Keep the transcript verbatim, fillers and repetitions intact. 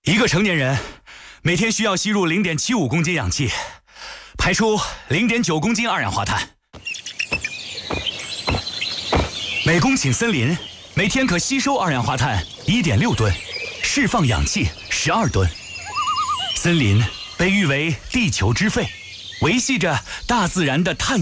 一个成年人每天需要吸入 零点七五公斤氧气，排出 零点九公斤二氧化碳。每公顷森林每天可吸收二氧化碳 一点六吨，释放氧气十二吨。森林被誉为地球之肺，维系着大自然的碳